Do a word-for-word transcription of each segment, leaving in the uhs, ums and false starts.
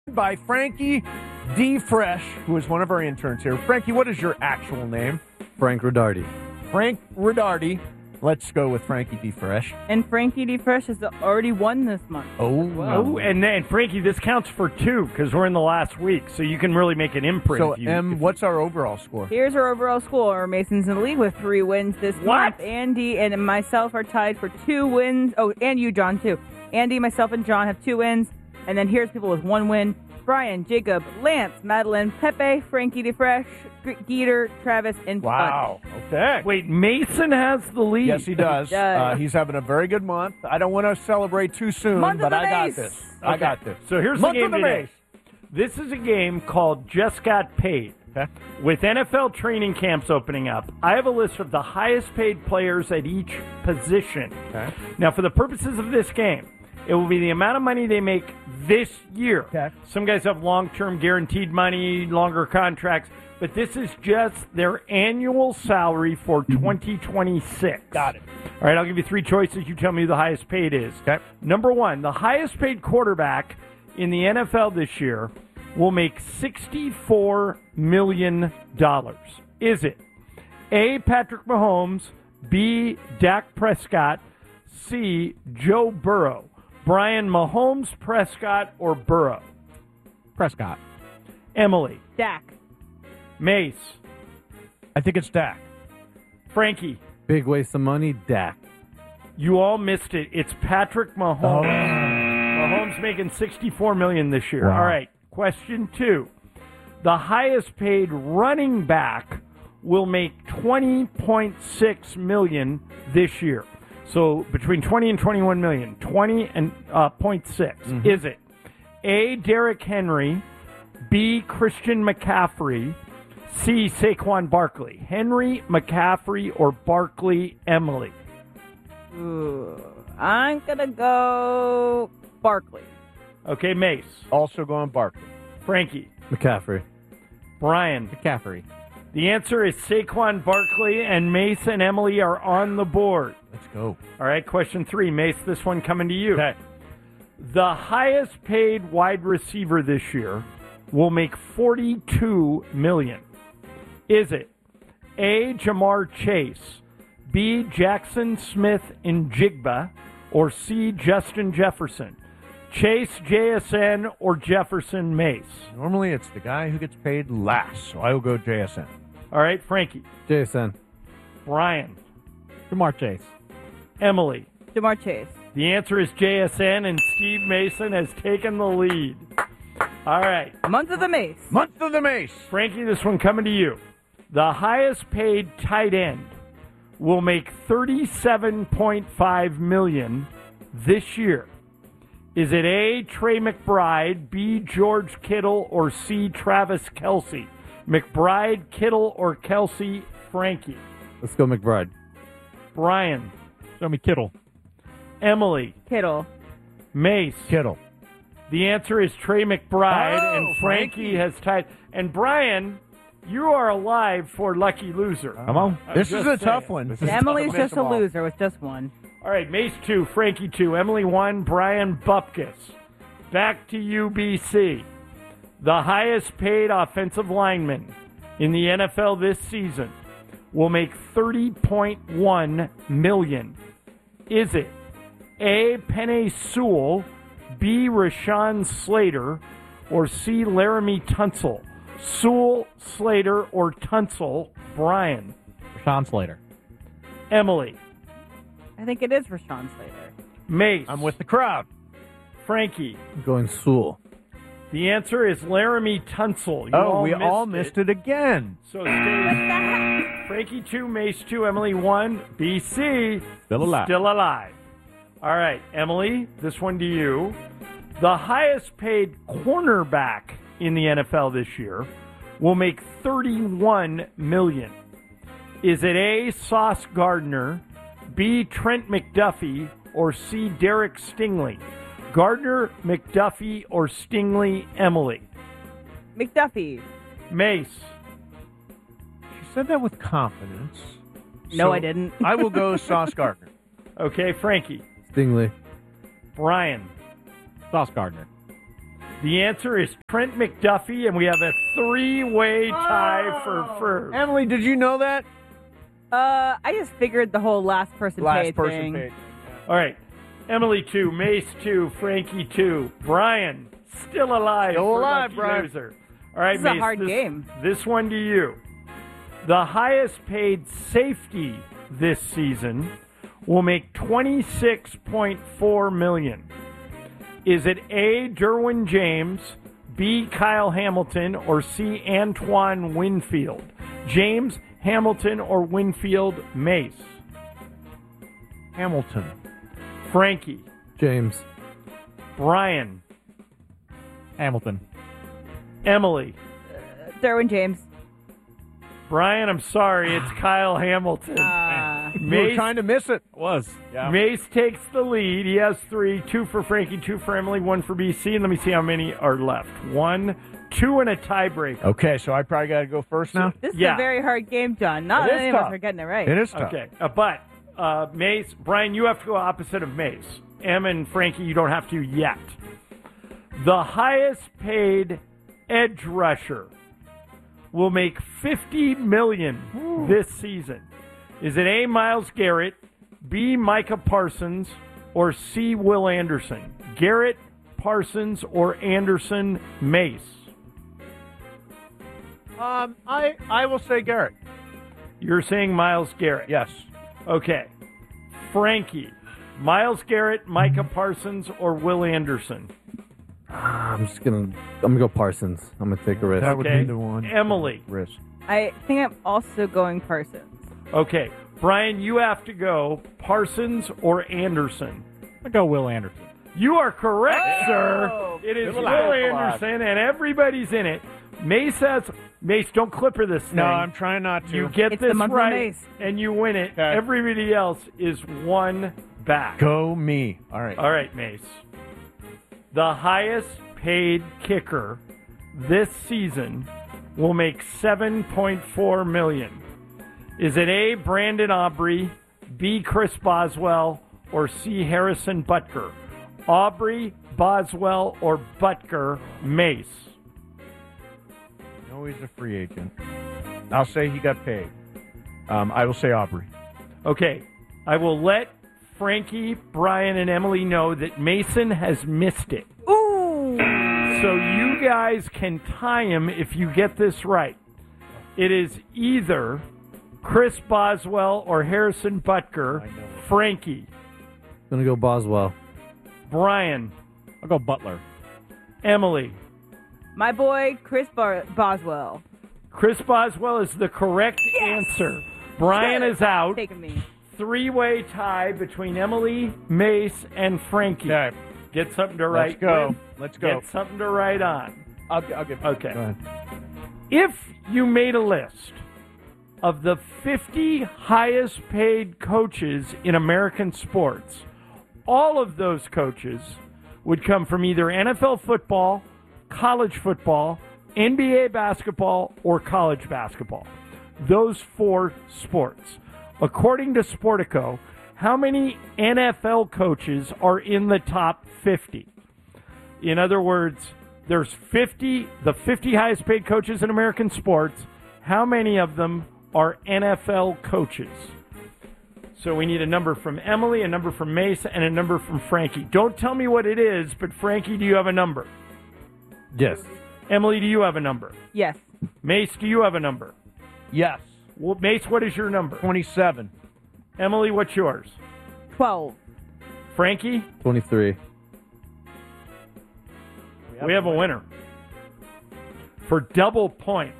By Frankie D. Fresh, who is one of our interns here. Frankie, what is your actual name? Frank Rodardi. Frank Rodardi. Let's go with Frankie D. Fresh. And Frankie D. Fresh has already won this month. Oh, Oh, and and Frankie, this counts for two because we're in the last week, so you can really make an imprint. So, if you, Em, if what's our overall score? Here's our overall score. Mason's in the lead with three wins this What? month. Andy and myself are tied for two wins. Oh, and you, John, too. Andy, myself, and John have two wins. And then here's people with one win. Brian, Jacob, Lance, Madeline, Pepe, Frankie DeFresh, G- Geeter, Travis, and Wow. Okay. Wait, Mason has the lead. Yes, he does. He does. Uh, he's having a very good month. I don't want to celebrate too soon, Month of but the I got Mace. this. I Okay. got this. So here's Month the game of the today. Mace. This is a game called Just Got Paid. Okay. With N F L training camps opening up, I have a list of the highest paid players at each position. Okay. Now, for the purposes of this game, it will be the amount of money they make this year. Okay. Some guys have long-term guaranteed money, longer contracts, but this is just their annual salary for twenty twenty-six. Got it. All right, I'll give you three choices. You tell me who the highest paid is. Okay. Number one, the highest paid quarterback in the N F L this year will make sixty-four million dollars. Is it A, Patrick Mahomes, B, Dak Prescott, C, Joe Burrow? Brian, Mahomes, Prescott, or Burrow? Prescott. Emily, Dak. Mace, I think it's Dak. Frankie, Big waste of money, Dak. you all missed it. It's Patrick Mahomes. Mahomes making sixty-four million dollars this year. Wow. All right, question two. The highest paid running back will make twenty point six million dollars this year. So between twenty and twenty-one million, twenty and uh, point six. Is it A, Derrick Henry, B, Christian McCaffrey, C, Saquon Barkley? Henry, McCaffrey, or Barkley, Emily? Ooh, I'm going to go Barkley. Okay, Mace, Also going Barkley. Frankie, McCaffrey. Brian. McCaffrey. The answer is Saquon Barkley, and Mace and Emily are on the board. Let's go. All right, question three. Mace, this one coming to you. Okay. The highest paid wide receiver this year will make forty-two million dollars. Is it A, Jamar Chase, B, Jackson Smith and Jigba, or C, Justin Jefferson? Chase, J S N, or Jefferson, Mace? Normally it's the guy who gets paid last, so I will go J S N. All right, Frankie, J S N. Brian, Jamar Chase. Emily. Jamar Chase. The answer is J S N, and Steve Mason has taken the lead. All right, Month of the Mace. Month of the Mace. Frankie, this one coming to you. The highest paid tight end will make thirty-seven point five million dollars this year. Is it A, Trey McBride, B, George Kittle, or C, Travis Kelce? McBride, Kittle, or Kelce? Frankie. Let's go McBride. Brian. Show me Kittle. Emily. Kittle. Mace. Kittle. The answer is Trey McBride, Oh, and Frankie, Frankie. has tied. And Brian, you are alive for Lucky Loser. Come on. I'm This is just a tough saying. one. This And is Emily's tough. just a Miss 'em all. loser with just one. All right, Mace two, Frankie two, Emily one, Brian Bupkis. Back to U B C. The highest paid offensive lineman in the N F L this season will make thirty point one million dollars. Is it A, Penei Sewell, B, Rashawn Slater, or C, Laramie Tunsil? Sewell, Slater, or Tunsil? Brian. Rashawn Slater. Emily. I think it is Rashawn Slater. Mace. I'm with the crowd. Frankie. I'm going Sewell. The answer is Laramie Tunsil. You Oh, all we missed all it. missed it again. So it stays Frankie two, Mace two, Emily one, B C Still alive. Still alive. All right, Emily, this one to you. The highest paid cornerback in the N F L this year will make thirty-one million dollars. Is it A, Sauce Gardner, B, Trent McDuffie, or C, Derek Stingley? Gardner, McDuffie, or Stingley? Emily. McDuffie. Mace. She said that with confidence. No, So I didn't. I will go Sauce Gardner. Okay, Frankie. Stingley. Brian. Sauce Gardner. The answer is Trent McDuffie, and we have a three-way tie for first. Emily, did you know that? Uh, I just figured the whole last person Last paid person thing. paid. All right. Emily two, Mace two, Frankie two, Brian still alive. Still for alive, Lucky Brian. Loser. All right, This is a Mace. hard this, game. This one to you. The highest paid safety this season will make twenty-six point four million dollars. Is it A, Derwin James, B, Kyle Hamilton, or C, Antoine Winfield? James, Hamilton, or Winfield, Mace? Hamilton. Frankie, James. Brian, Hamilton. Emily. Derwin James. Brian, I'm sorry, it's Kyle Hamilton. Uh, You were Mace, trying to miss it. Was. Yeah. Mace takes the lead. He has three, two for Frankie, two for Emily, one for B C. And let me see how many are left. One, two, and a tiebreaker. Okay, so I probably got to go first now? this is Yeah. a very hard game, John. Not It is any of tough. us are getting it right. It is tough. Okay, uh, but uh, Mace, Brian, you have to go opposite of Mace. Em and Frankie, you don't have to yet. The highest paid edge rusher will make fifty million dollars this season. Is it A, Myles Garrett, B, Micah Parsons, or C, Will Anderson? Garrett, Parsons, or Anderson, Mace? Um, I, I will say Garrett. You're saying Myles Garrett. Yes. Okay. Frankie, Myles Garrett, Micah Parsons, or Will Anderson? I'm just gonna. I'm gonna go Parsons. I'm gonna take a risk. That would Okay. be the one. Emily. Risk. I think I'm also going Parsons. Okay. Brian, you have to go Parsons or Anderson. I go Will Anderson. You are correct, Oh! sir. It is Good Will luck. Anderson, and everybody's in it. Mace says, Mace, don't clipper this thing. No, I'm trying not to. You get It's the this month of right, Mace. and you win it. Okay. Everybody else is one back. Go me. All right. All right, Mace. The highest paid kicker this season will make seven point four million dollars. Is it A, Brandon Aubrey, B, Chris Boswell, or C, Harrison Butker? Aubrey, Boswell, or Butker, Mace? No, he's a free agent. I'll say he got paid. Um, I will say Aubrey. Okay, I will let Frankie, Brian, and Emily know that Mason has missed it. Ooh! So you guys can tie him if you get this right. It is either Chris Boswell or Harrison Butker. Frankie, Gonna go Boswell. Brian, I'll go Butler. Emily. My boy, Chris Bar- Boswell. Chris Boswell is the correct answer. Brian is out. Taking me. Three-way tie between Emily, Mace, and Frankie. Okay. Get something to Let's write go. with. Let's go. Get something to write on. I'll, I'll get Okay. Go ahead. If you made a list of the fifty highest paid coaches in American sports, all of those coaches would come from either N F L football, college football, N B A basketball, or college basketball. Those four sports. According to Sportico, how many N F L coaches are in the top fifty? In other words, there's fifty, the fifty highest paid coaches in American sports. How many of them are N F L coaches? So we need a number from Emily, a number from Mace, and a number from Frankie. Don't tell me what it is, but Frankie, do you have a number? Yes. Emily, do you have a number? Yes. Mace, do you have a number? Yes. Well, Mace, what is your number? twenty-seven. Emily, what's yours? twelve. Frankie, twenty-three. we have a winner. For double points.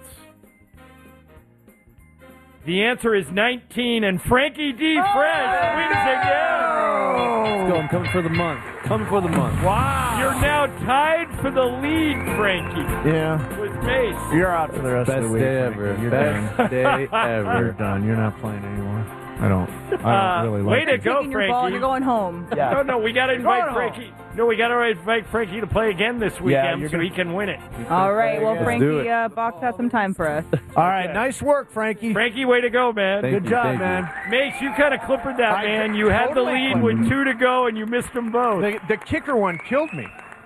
The answer is nineteen, and Frankie D. Fresh wins again. Let's go. I'm coming for the month. Coming for the month. Wow. You're now tied for the lead, Frankie, Yeah. with Mace. You're out for the rest of Best the week. day Frankie. ever. You're Best done. day You're ever. done. You're not playing anymore. I don't. I don't Uh, really way like to it. go, Taking your ball, Frankie. you're going home. Yeah. No, no, we got to invite going Frankie. No, we got to invite Frankie to play again this weekend you're so gonna- he can win it. All right. Well, Let's do Frankie, it. uh, box out some time for us. All right. Okay. Nice work, Frankie. Frankie, way to go, man. Thank Good you, job, thank you. man. Mace, you kind of clippered that, I man. You had the totally lead clippered. with two to go, and you missed them both. The, the kicker one killed me.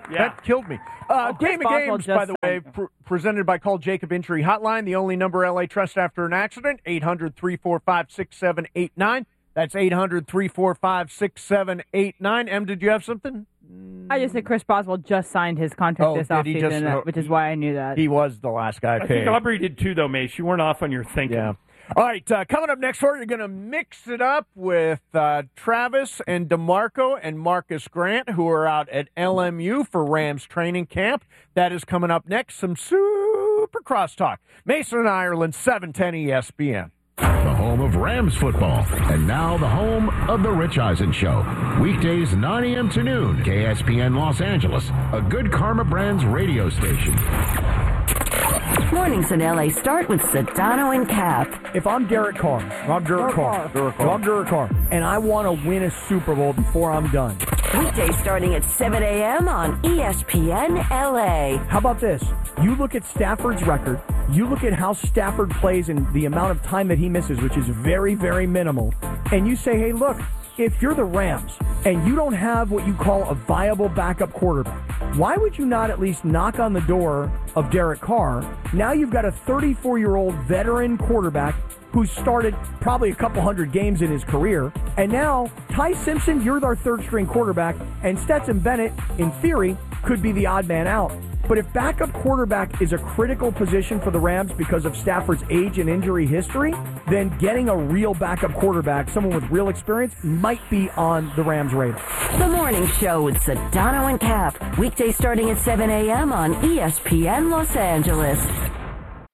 Yeah. That killed me. Uh, Oh, Chris Game of Boswell Games, just by the way, signed- pr- presented by Call Jacob Injury Hotline, the only number L A trusts after an accident, eight hundred, three four five, six seven eight nine. That's eight hundred, three four five, six seven eight nine. Em, did you have something? I just said Chris Boswell just signed his contract Oh, this did he offseason, just- uh, which is why I knew that. He was the last guy I paid. think Aubrey did too, though, Mace. You weren't off on your thinking. Yeah. All right, uh, coming up next, we're going to mix it up with uh, Travis and DeMarco and Marcus Grant, who are out at L M U for Rams training camp. That is coming up next. Some super crosstalk. Mason and Ireland, seven ten E S P N. The home of Rams football. And now the home of The Rich Eisen Show. Weekdays nine a.m. to noon. K S P N Los Angeles. A Good Karma Brands radio station. Mornings in L A start with Sedano and Cap. If I'm Derek Carr, if I'm Derek Carr, if I'm Derek Carr, and I want to win a Super Bowl before I'm done. Weekdays starting at seven a.m. on E S P N L A. How about this? You look at Stafford's record, you look at how Stafford plays and the amount of time that he misses, which is very, very minimal, and you say, hey, look, if you're the Rams and you don't have what you call a viable backup quarterback, why would you not at least knock on the door of Derek Carr? Now you've got a thirty-four-year-old veteran quarterback who's started probably a couple hundred games in his career. And now, Ty Simpson, you're our third-string quarterback, and Stetson Bennett, in theory, could be the odd man out. But if backup quarterback is a critical position for the Rams because of Stafford's age and injury history, then getting a real backup quarterback, someone with real experience, might be on the Rams' radar. The Morning Show with Sedano and Cap. Weekdays starting at seven a.m. on E S P N Los Angeles.